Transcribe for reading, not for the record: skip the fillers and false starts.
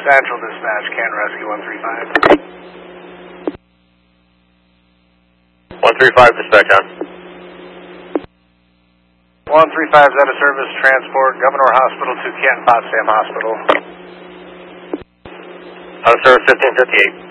Central Dispatch, Can Rescue 135. 135, dispatch on. 135 is out of service, transport Governor Hospital to Canton Potsdam Hospital. Out of service 1558.